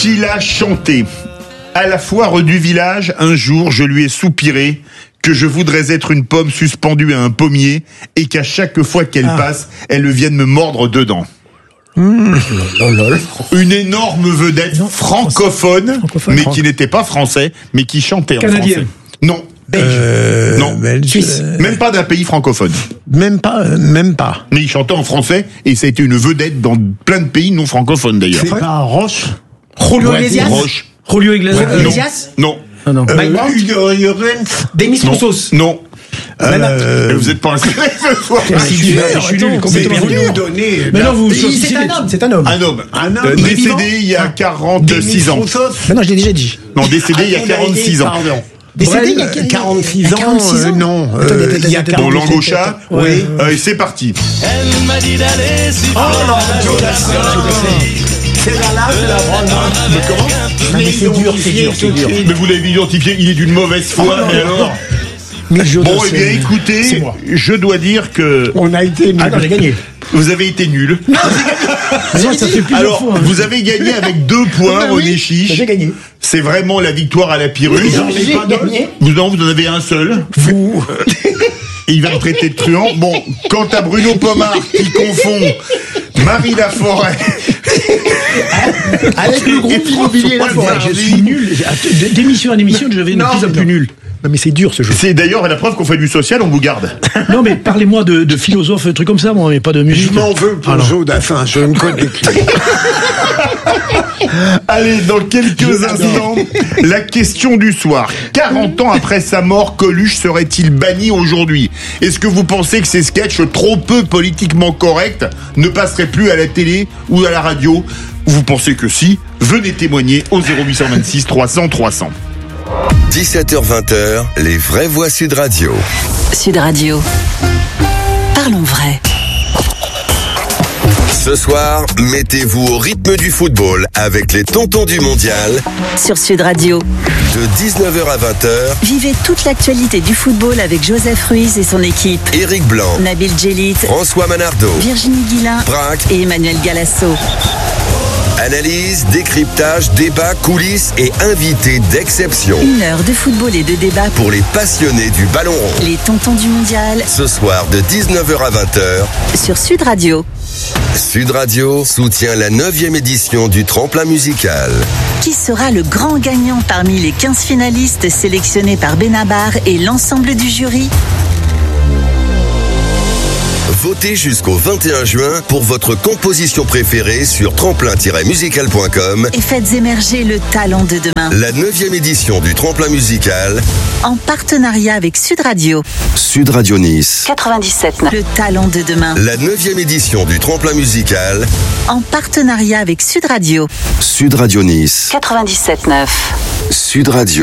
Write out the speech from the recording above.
Qu'il a chanté. À la foire du village, un jour, je lui ai soupiré que je voudrais être une pomme suspendue à un pommier et qu'à chaque fois qu'elle passe, elle vienne me mordre dedans. Une énorme vedette francophone, mais qui n'était pas français, mais qui chantait en français. Non. Non. Suisse. Même pas d'un pays francophone. Même pas. Mais il chantait en français et ça a été une vedette dans plein de pays non francophones d'ailleurs. C'est pas Roche. Julio Iglesias. Roche. Julio Iglesias. Non. Demis Roussos. Non. Vous êtes pas inscrit ce soir. Je suis nul, complètement nul. Mais non, c'est un homme. Un homme. Décédé il y a 46 ans. Mais non, je l'ai déjà dit. Non, décédé il y a 46 ans. Décédé il y a 46 ans. Non. Il y a Bon, Langosha. Oui. C'est parti. Elle m'a dit d'aller sur C'est Mais comment? Mais c'est dur. Mais vous l'avez identifié, il est d'une mauvaise foi. Et alors? Bon, eh bien, écoutez, je dois dire que... On a été nuls. Ah non, j'ai gagné. Vous avez été nuls. Alors, vous avez gagné avec 2 points, René Chiche. J'ai gagné. C'est vraiment la victoire à la Pyrrhus. J'ai gagné. Vous en avez un seul. Vous. Et il va me traiter de truand. Bon, quant à Bruno Pomar, qui confond Marie Laforêt avec le groupe immobilier Laforêt. Je suis nul. D'émission en émission, je deviens de plus en plus nul. Non, mais c'est dur ce jeu. C'est d'ailleurs la preuve qu'on fait du social, on vous garde. Non, mais parlez-moi de philosophes, un truc comme ça, moi, mais pas de musique. Je m'en veux pour Joe Dassin, je ne connais plus. Allez, dans quelques instants, la question du soir. 40 ans après sa mort, Coluche serait-il banni aujourd'hui? Est-ce que vous pensez que ces sketchs trop peu politiquement corrects ne passeraient plus à la télé ou à la radio? Vous pensez que si? Venez témoigner au 0826 300 300. 17h-20h, les vraies voix Sud Radio. Sud Radio. Parlons vrai. Ce soir, mettez-vous au rythme du football avec les Tontons du Mondial. Sur Sud Radio. De 19h à 20h. Vivez toute l'actualité du football avec Joseph Ruiz et son équipe. Éric Blanc. Nabil Djellit. François Manardo. Virginie Guilin. Braque. Et Emmanuel Galasso. Analyse, décryptage, débat, coulisses et invités d'exception. 1 heure de football et de débat pour les passionnés du ballon rond. Les Tontons du Mondial. Ce soir de 19h à 20h. Sur Sud Radio. Sud Radio soutient la 9e édition du tremplin musical. Qui sera le grand gagnant parmi les 15 finalistes sélectionnés par Benabar et l'ensemble du jury? Votez jusqu'au 21 juin pour votre composition préférée sur tremplin-musical.com et faites émerger le talent de demain. La 9e édition du tremplin musical en partenariat avec Sud Radio. Sud Radio Nice 97.9. Le talent de demain. La 9e édition du tremplin musical en partenariat avec Sud Radio. Sud Radio Nice 97.9. Sud Radio.